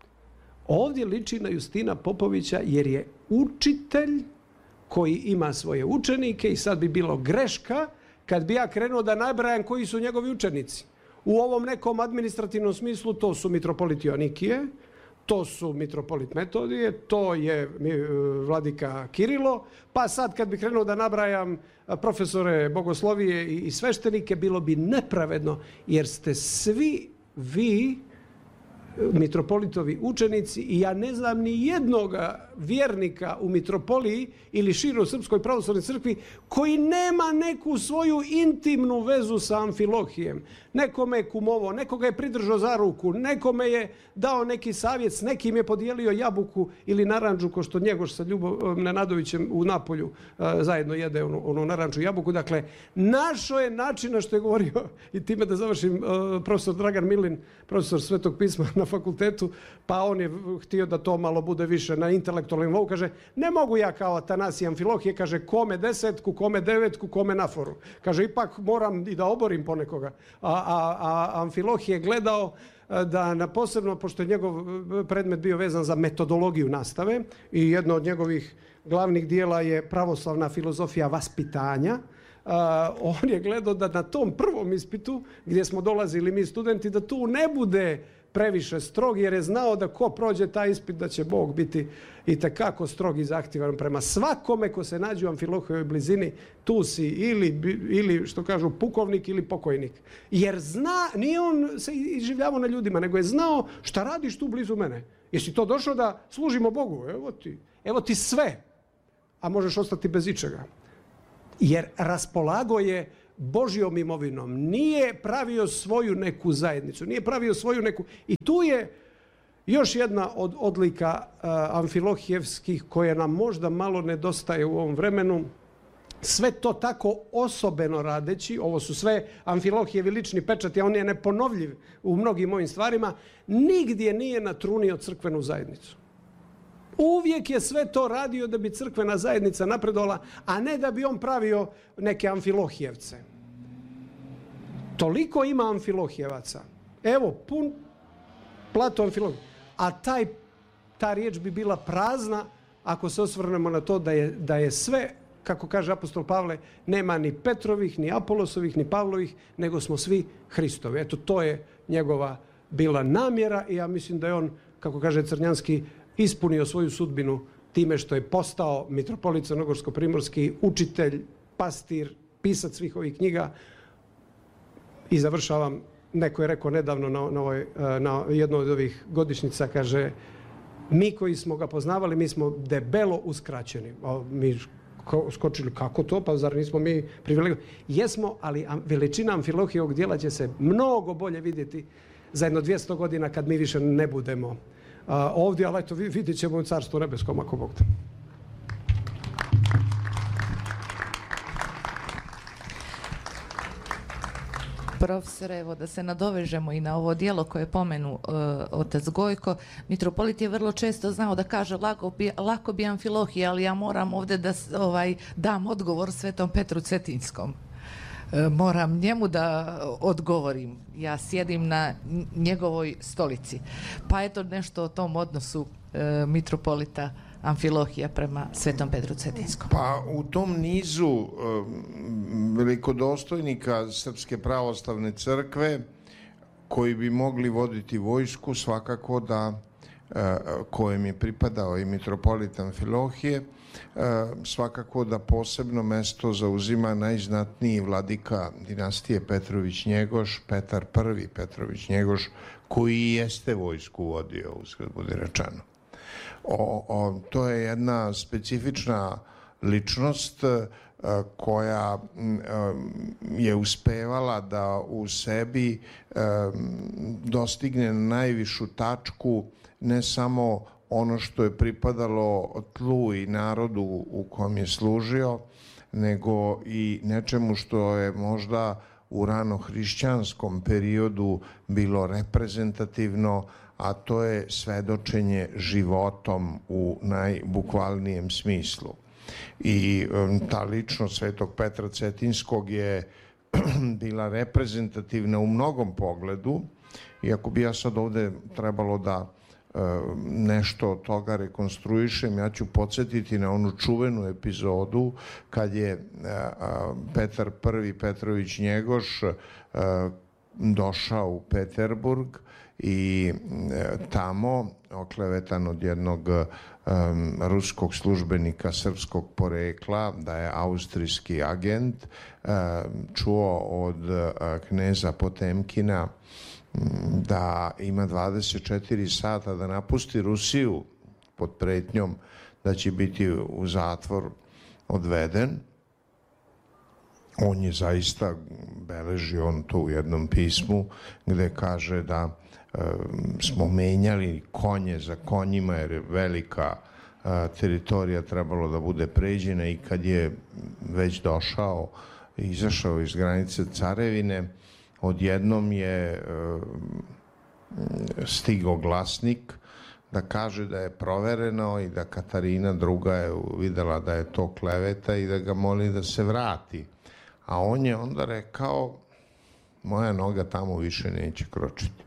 ovdje liči na Justina Popovića jer je učitelj koji ima svoje učenike i sad bi bilo greška kad bi ja krenuo da nabrajam koji su njegovi učenici. U ovom nekom administrativnom smislu to su mitropolit Joanikije, to su mitropolit Metodije, to je vladika Kirilo, pa sad kad bi krenuo da nabrajam profesore bogoslovije i sveštenike, bilo bi nepravedno jer ste svi vi mitropolitovi učenici i ja ne znam ni jednoga vjernika u mitropoliji ili širo u Srpskoj pravoslavnoj crkvi koji nema neku svoju intimnu vezu sa Amfilohijem. Nekome je kumovo, nekoga je pridržao za ruku, nekome je dao neki savjet, s nekim je podijelio jabuku ili naranđu, ko što Njegoš sa Ljubom Nenadovićem u Napolju zajedno jede onu, onu naranđu jabuku. Dakle, našo je načina, što je govorio, i time da završim, profesor Dragan Milin, profesor Svetog pisma na fakultetu, pa on je htio da to malo bude više na intelektualnom nivou. Kaže, ne mogu ja kao Atanasije Amfilohije, kaže, kome desetku, kome devetku, kome naforu. Kaže, ipak moram i da oborim ponekoga. A, a, a Amfilohije je gledao da na posebno, pošto je njegov predmet bio vezan za metodologiju nastave i jedno od njegovih glavnih dijela je pravoslavna filozofija vaspitanja, Uh, on je gledao da na tom prvom ispitu, gdje smo dolazili mi studenti, da tu ne bude previše strog, jer je znao da ko prođe taj ispit da će Bog biti itekako strog i zahtjevan prema svakome ko se nađe u Amfilohijevoj blizini. Tu si ili, ili što kažu pukovnik ili pokojnik. Jer zna, nije on se iživljavao na ljudima, nego je znao šta radiš tu blizu mene. Jesi to došao da služimo Bogu? Evo ti, evo ti sve, a možeš ostati bez ičega. Jer raspolago je Božjom imovinom, nije pravio svoju neku zajednicu, nije pravio svoju neku... I tu je još jedna od odlika uh, amfilohijevskih koja nam možda malo nedostaje u ovom vremenu. Sve to tako osobeno radeći, ovo su sve Amfilohijevi lični pečati, a on je neponovljiv u mnogim mojim stvarima, nigdje nije natrunio crkvenu zajednicu. Uvijek je sve to radio da bi crkvena zajednica napredovala, a ne da bi on pravio neke Amfilohijevce. Toliko ima Amfilohijevaca. Evo, pun plato Amfilohije. A taj, ta riječ bi bila prazna ako se osvrnemo na to da je, da je sve, kako kaže apostol Pavle, nema ni Petrovih, ni Apolosovih, ni Pavlovih, nego smo svi Hristovi. Eto, to je njegova bila namjera i ja mislim da je on, kako kaže Crnjanski, ispunio svoju sudbinu time što je postao mitropolit crnogorsko-primorski, učitelj, pastir, pisac svih ovih knjiga. I završavam, neko je rekao nedavno na, na, ovoj, na jednoj od ovih godišnjica, kaže, mi koji smo ga poznavali, mi smo debelo uskraćeni. Mi skočili, kako to, pa zar nismo mi privilegijani? Jesmo, ali veličina Amfilohijevog djela će se mnogo bolje vidjeti za jedno dvjesto godina kad mi više ne budemo Uh, ovdje, ali eto, vidjet ćemo u Carstvu nebeskom, ako Bog da. Profesore, evo da se nadovežemo i na ovo djelo koje je pomenu uh, otac Gojko. Mitropolit je vrlo često znao da kaže lako bi, lako bi Amfilohije, ali ja moram ovdje da ovaj, dam odgovor Svetom Petru Cetinskom. Uh, moram njemu da odgovorim. Ja sjedim na njegovoj stolici. Pa eto nešto o tom odnosu uh, mitropolita Amfilohija prema Svetom Petru Cetinskom. Pa u tom nizu um, velikodostojnika Srpske pravoslavne crkve koji bi mogli voditi vojsku, svakako da uh, kojem je pripadao i mitropolit Amfilohije, uh, svakako da posebno mesto zauzima najznatniji vladika dinastije Petrović-Njegoš, Petar Prvi Petrović-Njegoš, koji jeste vojsku vodio, uzgled bude rečeno. O, o, to je jedna specifična ličnost a, koja a, je uspevala da u sebi a, dostigne najvišu tačku ne samo ono što je pripadalo tlu i narodu u kom je služio, nego i nečemu što je možda u ranohrišćanskom periodu bilo reprezentativno, a to je svedočenje životom u najbukvalnijem smislu. I ta ličnost Svetog Petra Cetinskog je bila reprezentativna u mnogom pogledu, iako bi ja sad ovdje trebalo da nešto od toga rekonstruišem, ja ću podsjetiti na onu čuvenu epizodu kad je Petar Prvi Petrović-Njegoš došao u Peterburg i tamo, oklevetan od jednog um, ruskog službenika srpskog porekla, da je austrijski agent, um, čuo od uh, kneza Potemkina um, da ima dvadeset četiri sata da napusti Rusiju pod pretnjom da će biti u zatvor odveden. On je zaista, beleži on to u jednom pismu, gde kaže da e, smo menjali konje za konjima, jer je velika e, teritorija trebalo da bude pređena, i kad je već došao, izašao iz granice carevine, odjednom je e, stigao glasnik da kaže da je provereno i da Katarina druga je videla da je to kleveta i da ga moli da se vrati. A on je onda rekao, moja noga tamo više neće kročiti.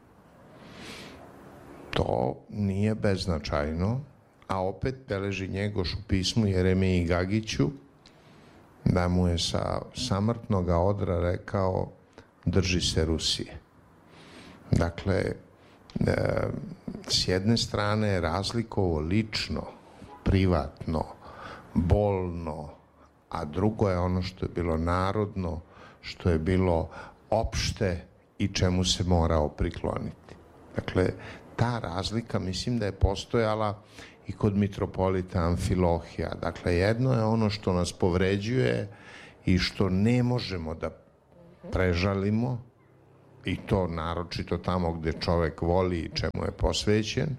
To nije beznačajno, a opet beleži Njegoš u pismu Jeremiji Gagiću da mu je sa samrtnoga odra rekao, drži se Rusije. Dakle, s jedne strane razlikovao lično, privatno, bolno, a drugo je ono što je bilo narodno, što je bilo opšte i čemu se morao prikloniti. Dakle, ta razlika mislim da je postojala i kod mitropolita Amfilohija. Dakle, jedno je ono što nas povređuje i što ne možemo da prežalimo, i to naročito tamo gde čovek voli i čemu je posvećen,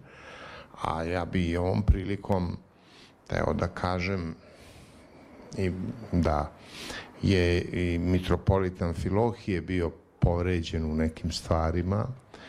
a ja bi i ovom prilikom teo da kažem i da je i mitropolit Amfilohije bio povređen u nekim stvarima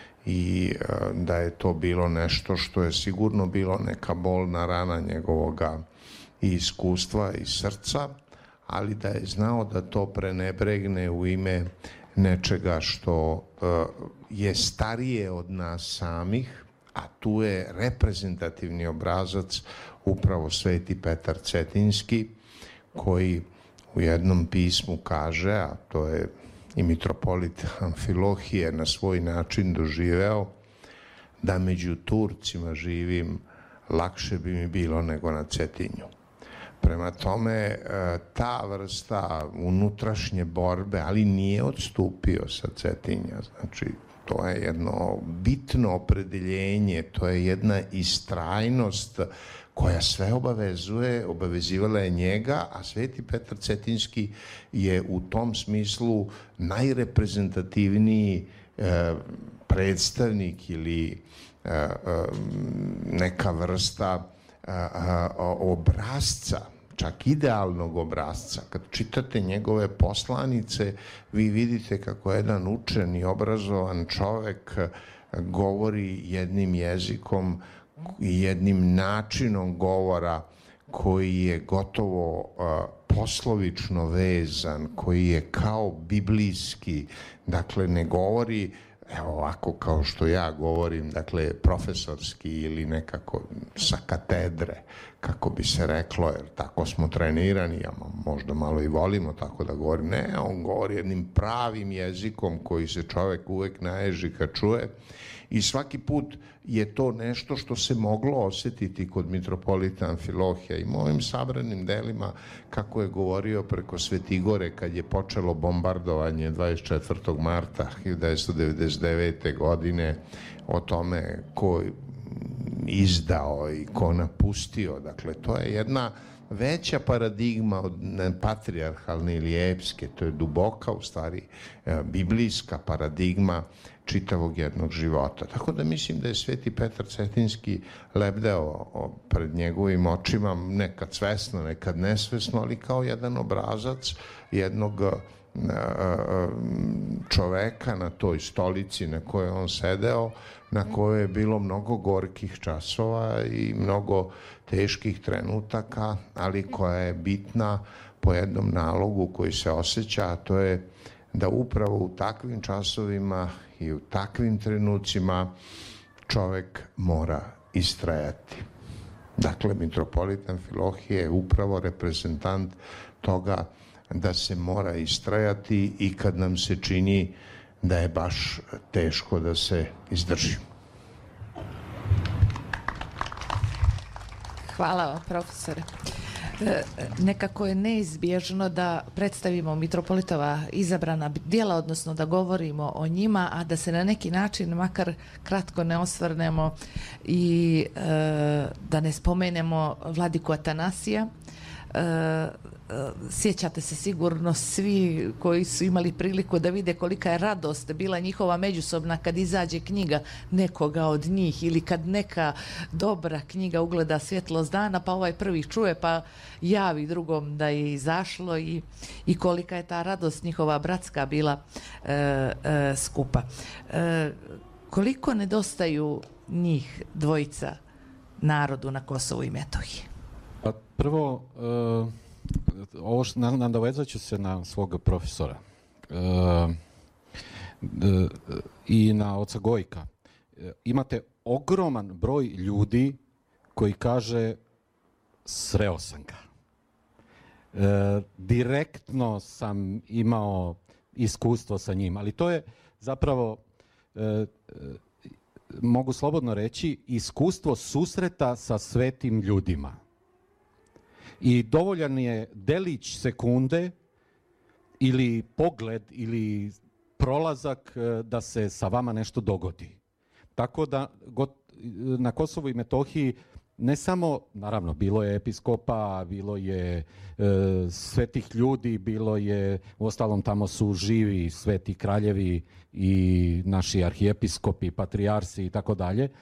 i da je to bilo nešto što je sigurno bilo neka bolna rana njegovoga i iskustva i srca, ali da je znao da to prenebregne u ime nečega što je starije od nas samih, a tu je reprezentativni obrazac upravo Sveti Petar Cetinski, koji u jednom pismu kaže, a to je i mitropolit Amfilohije na svoj način doživeo, da među Turcima živim lakše bi mi bilo nego na Cetinju. Prema tome, ta vrsta unutrašnje borbe, ali nije odstupio sa Cetinja, znači to je jedno bitno opredeljenje, to je jedna istrajnost koja sve obavezuje, obavezivala je njega, a Sveti Petar Cetinski je u tom smislu najreprezentativniji e, predstavnik ili e, e, neka vrsta e, e, obrazca, čak idealnog obrazca. Kad čitate njegove poslanice, vi vidite kako jedan učen i obrazovan čovek govori jednim jezikom i jednim načinom govora koji je gotovo uh, poslovično vezan, koji je kao biblijski, dakle ne govori evo ovako kao što ja govorim, dakle profesorski ili nekako sa katedre, kako bi se reklo, jer tako smo trenirani, a možda malo i volimo tako da govorim. Ne, on govori jednim pravim jezikom koji se čovek uvek naježi kad čuje i svaki put je to nešto što se moglo osjetiti kod mitropolita Amfilohija i mojim sabranim delima, kako je govorio preko Svetigore kad je počelo bombardovanje dvadeset četvrtog marta hiljadu devetsto devedeset devete. godine, o tome ko izdao i ko napustio. Dakle, to je jedna veća paradigma od patrijarhalne ili epske, to je duboka, u stvari, biblijska paradigma čitavog jednog života. Tako da mislim da je Sveti Petar Cetinski lebdeo pred njegovim očima, nekad svesno, nekad nesvesno, ali kao jedan obrazac jednog čoveka na toj stolici na kojoj on sedeo, na kojoj je bilo mnogo gorkih časova i mnogo teških trenutaka, ali koja je bitna po jednom nalogu koji se osjeća, a to je da upravo u takvim časovima i u takvim trenucima čovek mora istrajati. Dakle, mitropolit Amfilohije je upravo reprezentant toga da se mora istrajati i kad nam se čini da je baš teško da se izdrži. Hvala vam, profesore. Nekako je neizbježno da predstavimo mitropolitova izabrana djela, odnosno da govorimo o njima, a da se na neki način makar kratko ne osvrnemo i e, da ne spomenemo vladiku Atanasija. E, sjećate se sigurno svi koji su imali priliku da vide kolika je radost bila njihova međusobna kad izađe knjiga nekoga od njih ili kad neka dobra knjiga ugleda svjetlost dana, pa ovaj prvi čuje pa javi drugom da je izašlo i, i kolika je ta radost njihova bratska bila e, e, skupa. E, koliko nedostaju njih dvojica narodu na Kosovu i Metohiji? Pa prvo, uh... ovo što nadovezat ću se na svog profesora e, e, i na oca Gojka. E, imate ogroman broj ljudi koji kaže sreo sam ga. E, direktno sam imao iskustvo sa njim, ali to je zapravo e, mogu slobodno reći, iskustvo susreta sa svetim ljudima. I dovoljan je delić sekunde ili pogled ili prolazak da se sa vama nešto dogodi. Tako da na Kosovu i Metohiji ne samo, naravno, bilo je episkopa, bilo je e, svetih ljudi, bilo je, uostalom tamo su živi sveti kraljevi i naši arhijepiskopi, patrijarsi i tako dalje,